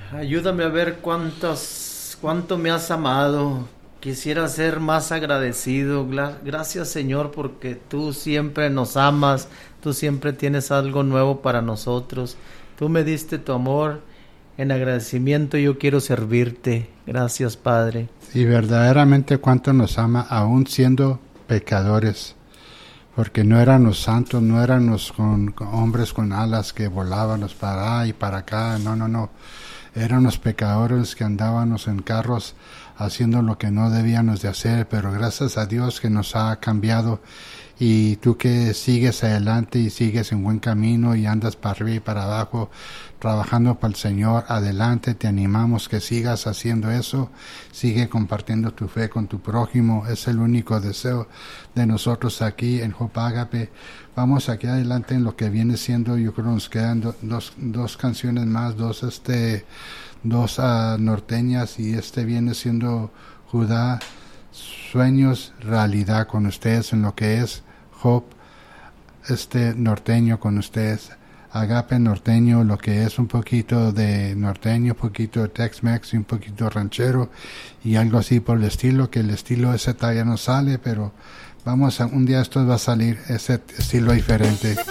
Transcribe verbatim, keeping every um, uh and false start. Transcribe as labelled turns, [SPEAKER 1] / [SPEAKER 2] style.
[SPEAKER 1] Ayúdame a ver cuántos, cuánto me has amado. Quisiera ser más agradecido. Gla- Gracias, Señor, porque tú siempre nos amas. Tú siempre tienes algo nuevo para nosotros. Tú me diste tu amor. En agradecimiento yo quiero servirte. Gracias, Padre.
[SPEAKER 2] Y verdaderamente cuánto nos ama, aún siendo pecadores. Porque no éramos santos, no éramos con, con hombres con alas que volábamos para allá y para acá. No, no, no. Éramos pecadores que andábamos en carros haciendo lo que no debíamos de hacer, pero gracias a Dios que nos ha cambiado, y tú que sigues adelante y sigues en buen camino y andas para arriba y para abajo trabajando para el Señor, adelante, te animamos que sigas haciendo eso. Sigue compartiendo tu fe con tu prójimo. Es el único deseo de nosotros aquí en Hope Agape. Vamos aquí adelante en lo que viene siendo, yo creo nos quedan do, dos, dos canciones más, dos este dos uh, norteñas, y este viene siendo Judá, sueños, realidad con ustedes en lo que es Hope este norteño con ustedes. Agape norteño, lo que es un poquito de norteño, un poquito de Tex-Mex y un poquito ranchero y algo así por el estilo, que el estilo ese todavía no sale, pero vamos a, un día esto va a salir ese estilo diferente.